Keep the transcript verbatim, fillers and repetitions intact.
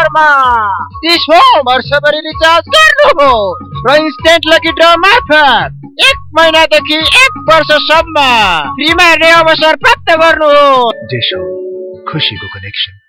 नम्बरमा तीस वर्षभरि रिचार्ज गर्नुहोस् र इन्स्टेन्ट लकी ड्र मार्फत एक महिनादेखि एक वर्षसम्म फ्रीमा हेर्ने अवसर प्राप्त गर्नुहोस्। जेसो खुसीको कनेक्सन।